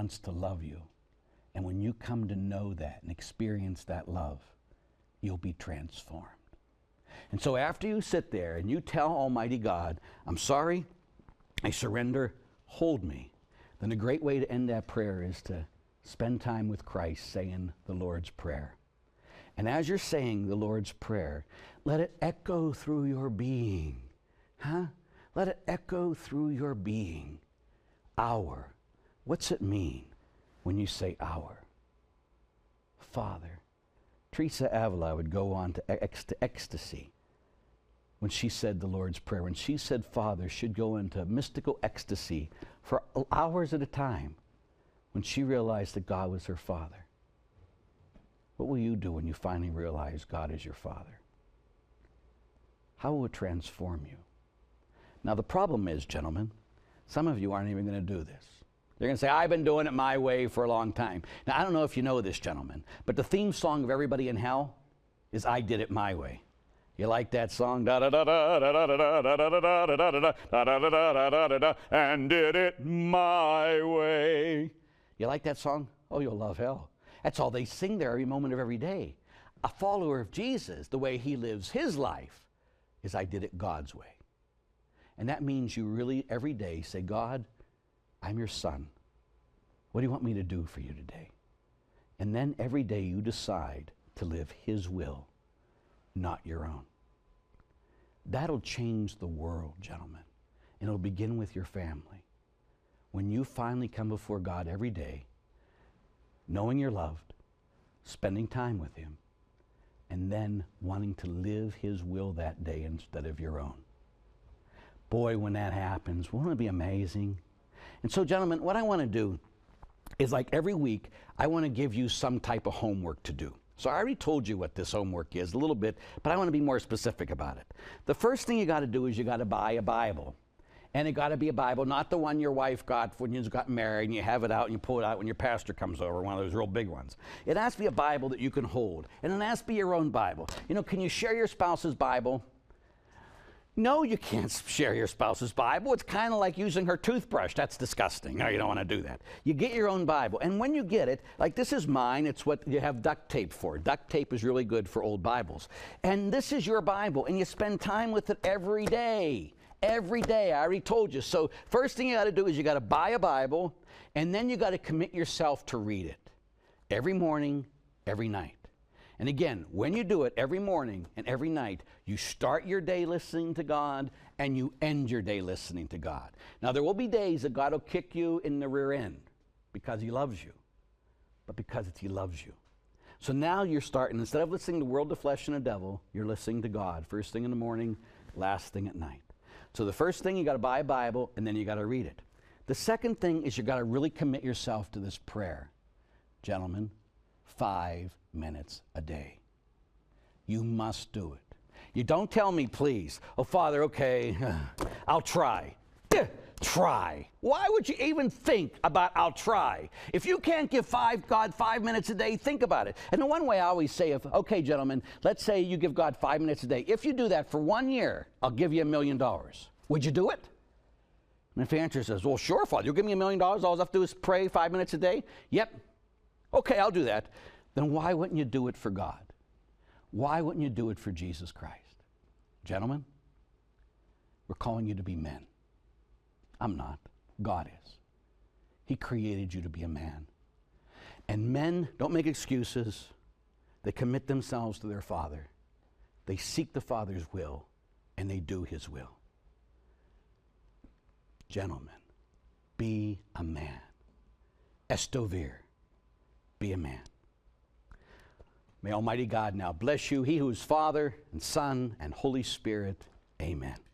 wants to love you. And when you come to know that and experience that love, you'll be transformed. And so after you sit there and you tell Almighty God, I'm sorry, I surrender, hold me, then a great way to end that prayer is to spend time with Christ saying the Lord's Prayer. And as you're saying the Lord's Prayer, let it echo through your being. Let it echo through your being. Our. What's it mean when you say our? Father. Teresa Avila would go on to ecstasy when she said the Lord's Prayer. When she said Father, she'd go into mystical ecstasy for hours at a time when she realized that God was her Father. What will you do when you finally realize God is your Father? How will it transform you? Now the problem is, gentlemen, some of you aren't even going to do this. They're going to say, I've been doing it my way for a long time. Now I don't know if you know this, gentlemen, but the theme song of Everybody in Hell is I Did It My Way. You like that song? Da da da da da da da da da da da da da da da da da, and did it my way. You like that song? Oh, you'll love hell. That's all they sing there every moment of every day. A follower of Jesus, the way he lives his life, is I did it God's way. And that means you really every day say, God, I'm your son. What do you want me to do for you today? And then every day you decide to live his will, not your own. That'll change the world, gentlemen. And it'll begin with your family. When you finally come before God every day, knowing you're loved, spending time with him, and then wanting to live his will that day instead of your own. Boy, when that happens, won't it be amazing? And so, gentlemen, what I want to do is, like every week, I want to give you some type of homework to do. So I already told you what this homework is a little bit, but I want to be more specific about it. The first thing you got to do is you got to buy a Bible. And it got to be a Bible, not the one your wife got when you got married and you have it out and you pull it out when your pastor comes over, one of those real big ones. It has to be a Bible that you can hold. And it has to be your own Bible. You know, can you share your spouse's Bible? No, you can't share your spouse's Bible. It's kind of like using her toothbrush. That's disgusting. No, you don't want to do that. You get your own Bible. And when you get it, like this is mine, it's what you have duct tape for. Duct tape is really good for old Bibles. And this is your Bible, and you spend time with it every day. Every day, I already told you. So first thing you got to do is you got to buy a Bible, and then you got to commit yourself to read it. Every morning, every night. And again, when you do it every morning and every night, you start your day listening to God and you end your day listening to God. Now, there will be days that God will kick you in the rear end because he loves you, but because he loves you. So now you're starting, instead of listening to the world, the flesh, and the devil, you're listening to God. First thing in the morning, last thing at night. So the first thing, you got to buy a Bible and then you got to read it. The second thing is you got to really commit yourself to this prayer. Gentlemen, 5 minutes a day. You must do it. You don't tell me, please, oh, Father, okay, I'll try. Try. Why would you even think about I'll try? If you can't give God 5 minutes a day, think about it. And the one way I always say, okay, gentlemen, let's say you give God 5 minutes a day. If you do that for 1 year, I'll give you $1 million. Would you do it? And if the answer says, well, sure, Father, you'll give me $1 million. All I have to do is pray 5 minutes a day? Yep. Okay, I'll do that. Then why wouldn't you do it for God? Why wouldn't you do it for Jesus Christ? Gentlemen, we're calling you to be men. I'm not. God is. He created you to be a man. And men don't make excuses. They commit themselves to their Father. They seek the Father's will, and they do his will. Gentlemen, be a man. Estovir, be a man. May Almighty God now bless you, he who is Father and Son and Holy Spirit. Amen.